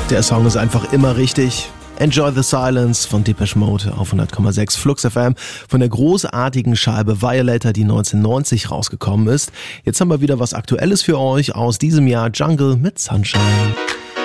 Der Song ist einfach immer richtig. Enjoy the Silence von Depeche Mode auf 100,6 Flux FM von der großartigen Scheibe Violator, die 1990 rausgekommen ist. Jetzt haben wir wieder was Aktuelles für euch aus diesem Jahr, Jungle mit Sunshine.